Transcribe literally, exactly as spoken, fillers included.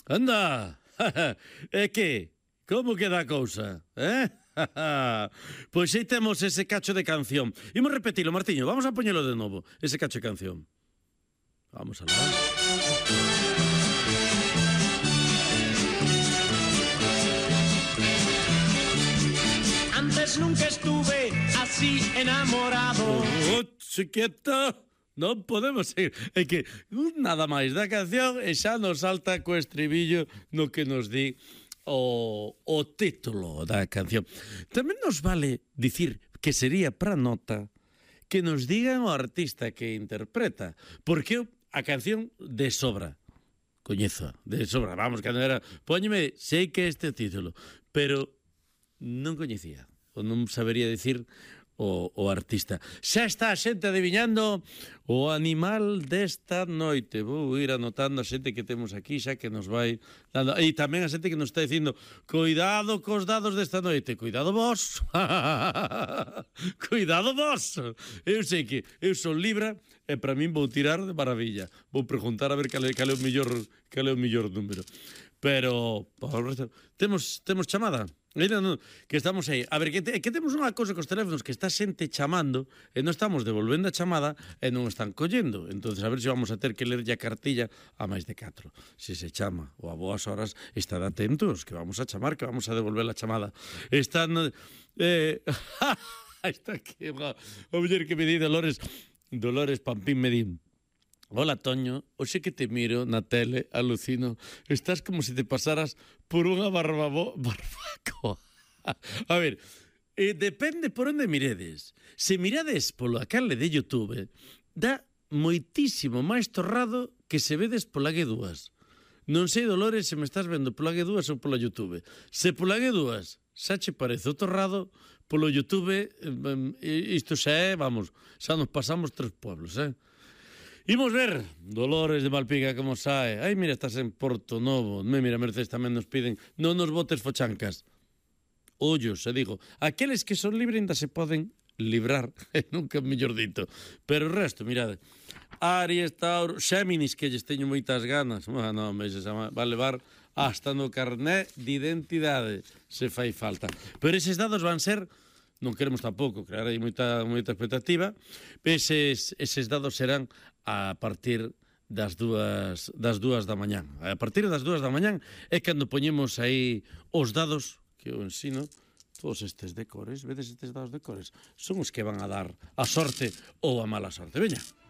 Anda, é que, como queda a cousa, eh? Pois aí temos ese cacho de canción. Imos repetilo, Martiño, vamos a poñelo de novo, ese cacho de canción. Vamos alá. Antes nunca estuve así enamorado. Oh, chiqueta, non podemos seguir. É que nada máis da canción e xa nos salta co estribillo no que nos di o, o título da canción. Tamén nos vale dicir que sería pra nota que nos digan o artista que interpreta, porque a canción de sobra coñezo, de sobra, vamos, cando era póñeme, sei que este título, pero non coñecía, ou non sabería dicir o, o artista. Xa está a xente adiviñando o animal desta noite. Vou ir anotando a xente que temos aquí xa que nos vai dando. E tamén a xente que nos está dicindo cuidado cos dados desta noite. Cuidado vos. Cuidado vos. Eu sei que eu son Libra e para min vou tirar de maravilla. Vou preguntar a ver cal é, cal é o mellor cal é o mellor número. Pero, por resto, temos temos chamada. Mira, no, que estamos aí. A ver, que, te, que temos unha cousa cos teléfonos que está xente chamando e non estamos devolvendo a chamada e non están collendo. Entonces, a ver se vamos a ter que ler a cartilla a máis de catro. Se se chama ou a boas horas, estad atentos, que vamos a chamar, que vamos a devolver a chamada. Están... Eh, está aquí, o mellor que me di Dolores, Dolores Pampín me di. Hola, Toño, hoxe que te miro na tele, alucino, estás como se te pasaras por unha barbabo... barbacoa. A ver, eh, depende por onde miredes. Se mirades polo canle de YouTube, dá moitísimo máis torrado que se vedes pola G dúas. Non sei, Dolores, se me estás vendo pola G dúas ou pola YouTube. Se pola G dúas xa che parece o torrado, polo YouTube, eh, isto xa é, vamos, xa nos pasamos tres pueblos, eh? Imos ver, Dolores de Malpica como sae. Ai, mira, estás en Porto Novo. Me mira, Mercedes tamén nos piden non nos botes fochancas. Ollos, se digo, aqueles que son libres ainda se poden librar, nunca mellor dito. Pero o resto, mirade, Aries, Tauro, Xéminis, que lles teño moitas ganas. Bueno, me se va a levar hasta no carné de identidade, se fai falta. Pero eses dados van ser... non queremos tampouco crear aí moita, moita expectativa, eses, eses dados serán a partir das dúas, das dúas da mañán. A partir das dúas da mañán é cando poñemos aí os dados que eu ensino, todos estes decores, vedes estes dados decores, son os que van a dar a sorte ou a mala sorte. Veña.